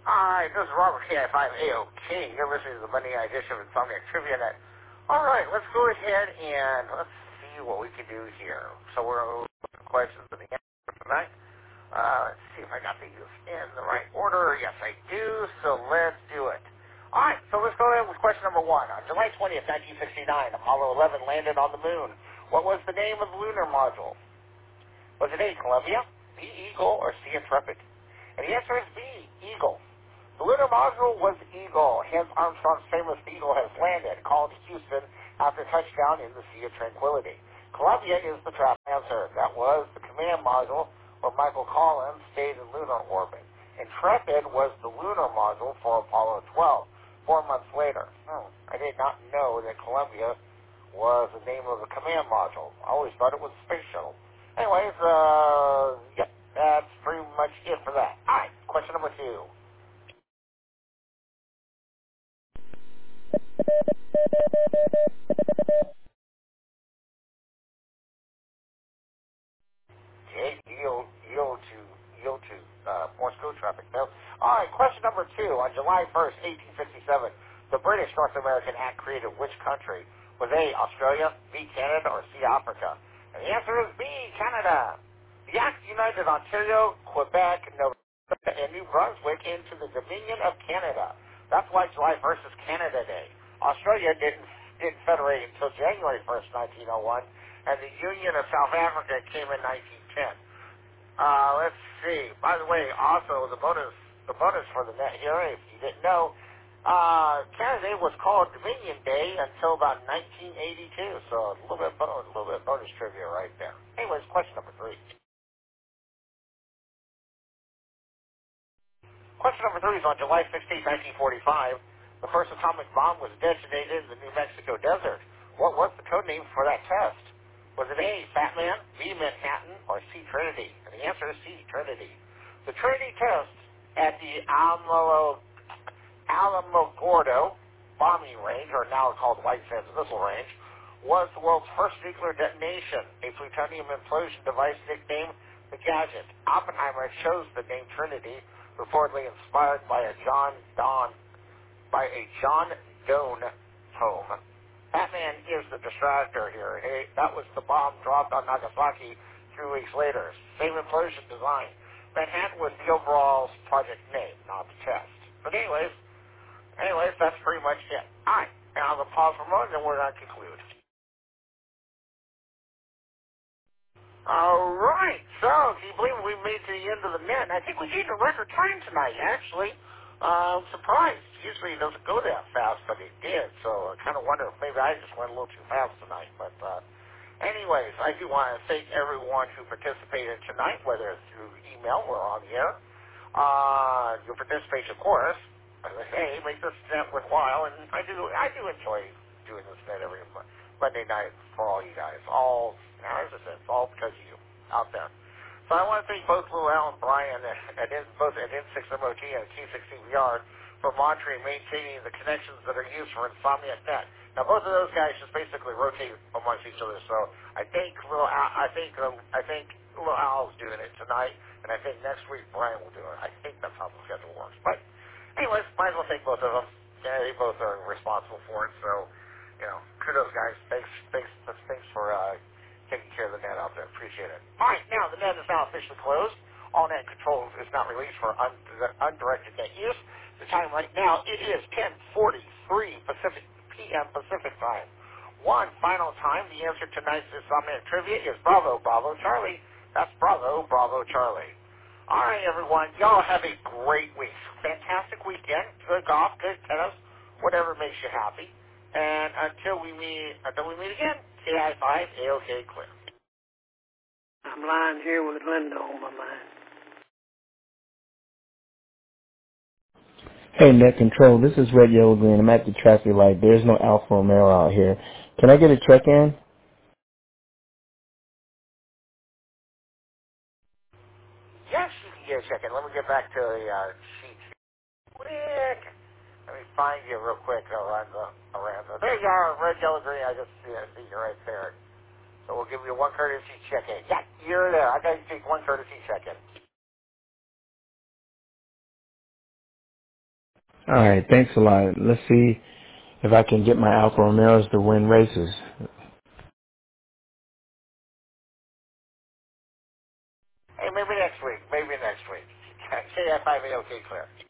Hi, this is Robert KI5AO King. You're listening to the Monday Night edition of Insomniac Trivia Net. All right, let's go ahead and let's see what we can do here. So we're going to look at the questions and the answers for tonight. Let's see if I got these in the right order. Yes, I do. So let's do it. All right, so let's go ahead with question number one. On July 20th, 1969, Apollo 11 landed on the moon. What was the name of the lunar module? Was it A, Columbia, B, Eagle, or C, Intrepid? And the answer is B, Eagle. The lunar module was Eagle, hence Armstrong's famous Eagle has landed, called Houston after touchdown in the Sea of Tranquility. Columbia is the trap answer. That was the command module where Michael Collins stayed in lunar orbit. Intrepid was the lunar module for Apollo 12, 4 months later. I did not know that Columbia was the name of the command module. I always thought it was a space shuttle. Anyways, yep, that's pretty much it for that. All right, question number two. Okay, yield to Morse code traffic. No. All right, question number two. On July 1st, 1867, the British North American Act created which country? Was A, Australia, B, Canada, or C, Africa? And the answer is B, Canada. The Act united Ontario, Quebec, Nova Scotia, and New Brunswick into the Dominion of Canada. That's why July 1st is Canada Day. Australia didn't federate until January 1st, 1901, and the Union of South Africa came in 1910. Let's see. By the way, also the bonus for the net here, if you didn't know, Canada Day was called Dominion Day until about 1982. So a little bit bonus trivia right there. Anyways, question number three. Question number three is on July 16, 1945. The first atomic bomb was detonated in the New Mexico desert. What was the code name for that test? Was it A, Fat Man, B, Manhattan, or C, Trinity? And the answer is C, Trinity. The Trinity test at the Alamogordo bombing range, or now called White Sands Missile Range, was the world's first nuclear detonation, a plutonium implosion device nicknamed the Gadget. Oppenheimer chose the name Trinity, reportedly inspired by a John Donne poem. Batman is the distractor here. Hey, that was the bomb dropped on Nagasaki 3 weeks later. Same implosion design. Manhattan was the overall project name, not the test. But anyways, that's pretty much it. All right, now I'm going to pause for a moment, and we're going to conclude. All right, so can you believe we made it to the end of the net? I think we gained a record time tonight, actually. I'm surprised. Usually it doesn't go that fast, but it did. So I kind of wonder if maybe I just went a little too fast tonight. But anyways, I do want to thank everyone who participated tonight, whether it's through email or on the air. Your participation, of course, as I say, makes this net worthwhile, and I do enjoy doing this net every Monday night for all you guys. As I said, it's all because of you out there. So I want to thank both Lou Al and Brian, both at N6MOT and T6CVR, for monitoring and maintaining the connections that are used for Insomniac Net. Now, both of those guys just basically rotate amongst each other. So I think Lou Al's doing it tonight, and I think next week Brian will do it. I think that's how the schedule works. But anyways, might as well thank both of them. Yeah, they both are responsible for it. So, kudos, guys. Thanks for taking care of the net out there. Appreciate it. All right, now the net is now officially closed. All net controls is not released for undirected net use. The time right now, it is 10:43 p.m. Pacific time. One final time, the answer to tonight's Insomniac Trivia is Bravo, Bravo, Charlie. That's Bravo, Bravo, Charlie. All right, everyone. Y'all have a great week. Fantastic weekend. Good golf, good tennis, whatever makes you happy. And until we meet again, KI5 AOK clear. I'm lying here with Linda on my mind. Hey, Net Control, this is Red Yellow Green. I'm at the traffic light. There's no Alfa Romeo out here. Can I get a check-in? Yes, you can get a check-in. Let me get back to the sheet quick. Let me find you real quick, Aranza. There you are, Red Yellow Green. I just see you right there. So we'll give you one courtesy check-in. Yeah, you're there. I got you take one courtesy check-in. All right, thanks a lot. Let's see if I can get my Alfa Romeos to win races. Hey, maybe next week. Maybe next week. KI5AOK clear.